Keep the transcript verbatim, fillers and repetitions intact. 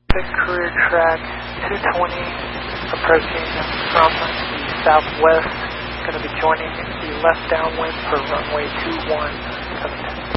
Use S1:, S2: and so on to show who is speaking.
S1: Career track two twenty approaching from the southwest. Going to be joining the left downwind for runway two one seven.